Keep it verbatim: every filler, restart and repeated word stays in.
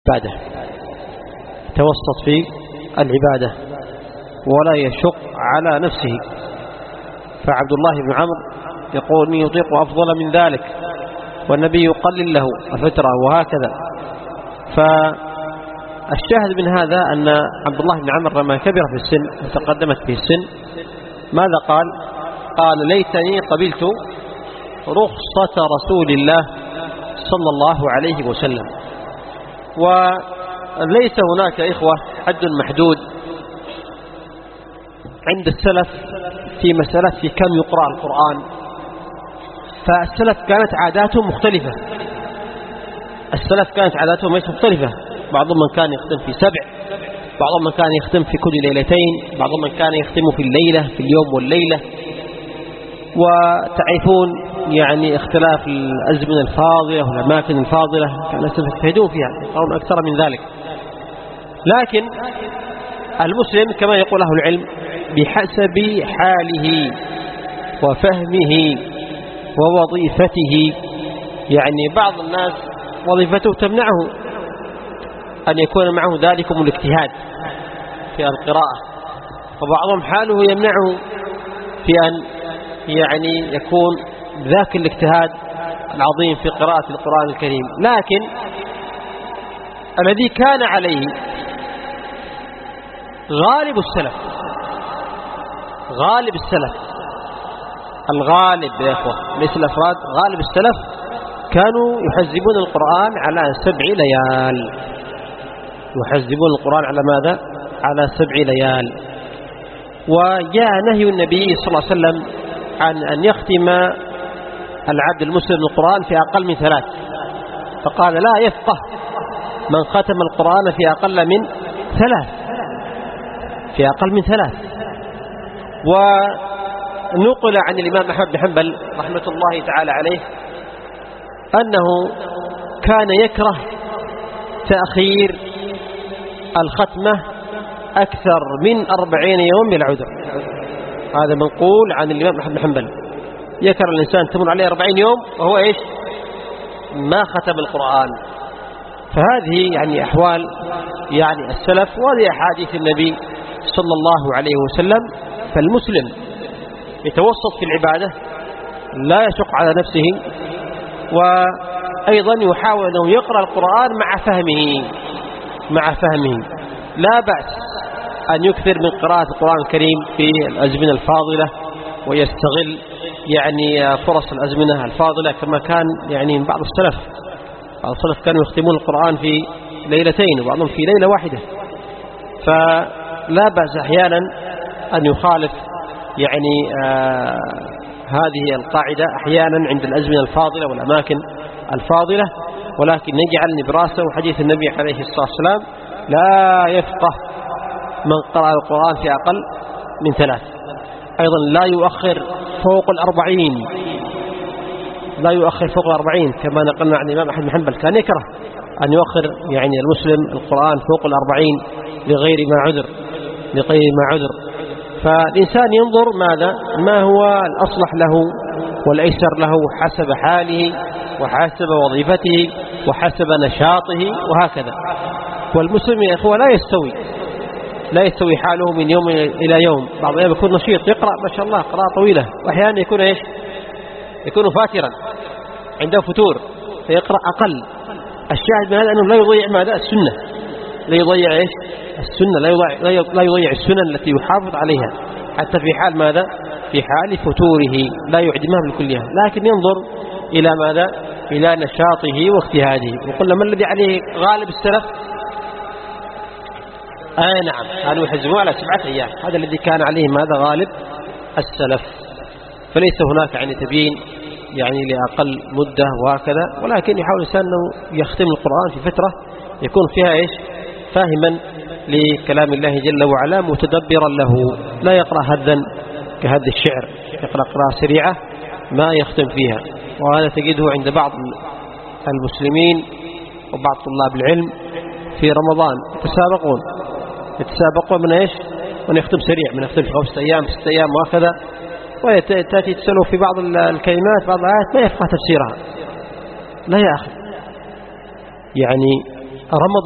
العبادة، يتوسط في العبادة ولا يشق على نفسه. فعبد الله بن عمرو يقول إني يطيق أفضل من ذلك، والنبي يقلل له الفترة وهكذا. فالشاهد من هذا أن عبد الله بن عمرو لما كبر في السن وتقدمت به السن ماذا قال؟ قال ليتني قبلت رخصة رسول الله صلى الله عليه وسلم. وليس هناك إخوة حد محدود عند السلف في مسألة في كم يقرأ القرآن. فالسلف كانت عاداتهم مختلفة، السلف كانت عاداتهم مختلفة. بعضهم من كان يختم في سبع، بعضهم من كان يختم في كل ليلتين، بعضهم من كان يختم في الليلة في اليوم والليلة. وتعرفون يعني اختلاف الأزمنة الفاضلة والأماكن الفاضلة كان السلف يجتهدون فيها يقرؤون أكثر من ذلك. لكن المسلم كما يقول أهل العلم بحسب حاله وفهمه ووظيفته. يعني بعض الناس وظيفته تمنعه أن يكون معه ذلكم الاجتهاد في القراءة، وبعضهم حاله يمنعه في أن يعني يكون ذاك الاجتهاد العظيم في قراءة القرآن الكريم. لكن الذي كان عليه غالب السلف، غالب السلف الغالب يا إخوة ليس الأفراد، غالب السلف كانوا يحزبون القرآن على سبع ليال، يحزبون القرآن على ماذا؟ على سبع ليال. وجاء نهي النبي صلى الله عليه وسلم عن أن يختم العبد المسلم القرآن في أقل من ثلاث، فقال لا يفقه من ختم القرآن في أقل من ثلاث، في أقل من ثلاث. ونقل عن الإمام أحمد بن حنبل رحمة الله تعالى عليه أنه كان يكره تأخير الختمة أكثر من أربعين يوم بالعذر. هذا منقول عن الإمام أحمد بن حنبل، يكره الإنسان تمر عليه أربعين يوم وهو إيش؟ ما ختم القرآن. فهذه يعني أحوال يعني السلف، وهذه أحاديث النبي صلى الله عليه وسلم. فالمسلم يتوسط في العبادة، لا يشق على نفسه، وأيضا يحاول أنه يقرأ القرآن مع فهمه، مع فهمه. لا بأس أن يكثر من قراءة القرآن الكريم في الأزمنة الفاضلة، ويستغل يعني فرص الأزمنة الفاضلة كما كان يعني بعض السلف. بعض السلف كانوا يختمون القرآن في ليلتين وبعضهم في ليلة واحدة. فلا بأس أحيانا أن يخالف يعني آه هذه القاعدة أحيانا عند الأزمنة الفاضلة والأماكن الفاضلة، ولكن نجعل نبراسه حديث النبي عليه الصلاة والسلام لا يفقه من قرأ القرآن في أقل من ثلاث. أيضا لا يؤخر فوق الأربعين، لا يؤخر فوق الأربعين كما نقلنا عن الإمام أحمد بن حنبل، كان يكره أن يؤخر يعني المسلم القرآن فوق الأربعين لغير ما عذر، لغير ما عذر. فالإنسان ينظر ماذا ما هو الأصلح له والأيسر له حسب حاله وحسب وظيفته وحسب نشاطه وهكذا. والمسلم يا إخوة لا يستوي، لا يستوي حاله من يوم إلى يوم. بعض الأيام يكون نشيط يقرأ ما شاء الله قراءة طويلة، وأحيانا يكون إيش؟ يكون فاترا عنده فتور فيقرأ أقل. الشاهد من هذا أنه لا يضيع ماذا؟ السنة، لا يضيع إيش؟ السنة، لا يضيع, لا يضيع السنن التي يحافظ عليها حتى في حال ماذا؟ في حال فتوره لا يعدمها بالكلية، لكن ينظر إلى ماذا؟ إلى نشاطه واجتهاده. وقلنا ما الذي عليه غالب السلف؟ آه نعم، كانوا يحزمون على سبعة أيام، هذا الذي كان عليه ماذا؟ غالب السلف. فليس هناك يعني تبيين يعني لأقل مدة وهكذا، ولكن يحاول الإنسان أنه يختم القرآن في فترة يكون فيها إيش؟ فاهما لكلام الله جل وعلا، متدبرا له، لا يقرأ هذا كهذا الشعر، يقرأ قراءة سريعة ما يختم فيها. وهذا تجده عند بعض المسلمين وبعض طلاب العلم في رمضان يتسابقون يتسابقون من إيش؟ من يختم سريع، من يختم في خمسة أيام ست أيام وهكذا. وتأتي تسأله في بعض الكلمات بعض الآيات ما يفقه تفسيرها. لا يا أخي، يعني رمضان